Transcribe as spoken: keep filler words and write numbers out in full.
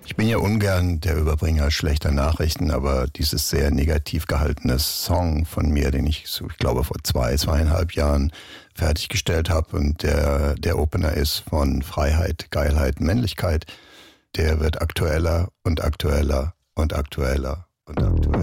Ich bin ja ungern der Überbringer schlechter Nachrichten, aber dieses sehr negativ gehaltene Song von mir, den ich, so, ich glaube, vor zwei, zweieinhalb Jahren fertiggestellt habe und der, der Opener ist von Freiheit, Geilheit, Männlichkeit, der wird aktueller und aktueller und aktueller und aktueller.